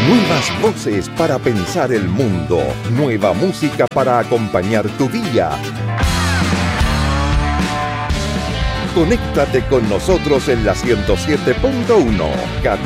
Nuevas voces para pensar el mundo. Nueva música para acompañar tu día. Conéctate con nosotros en la 107.1.